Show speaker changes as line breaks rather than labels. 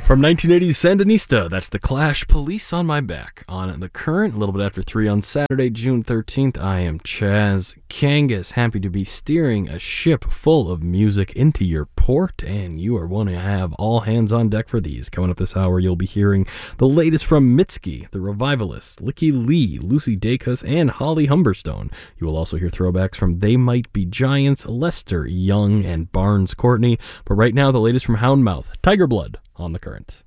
From 1980's Sandinista, that's The Clash, Police on My Back. On The Current, a little bit after 3 on Saturday, June 13th, I am Chaz Kangas, happy to be steering a ship full of music into your port, and you are wanting to have all hands on deck for these. Coming up this hour, you'll be hearing the latest from Mitski, The Revivalists, Licky Lee, Lucy Dacus, and Holly Humberstone. You will also hear throwbacks from They Might Be Giants, Lester Young, and Barnes Courtney. But right now, the latest from Houndmouth, Tiger Blood, on The Current.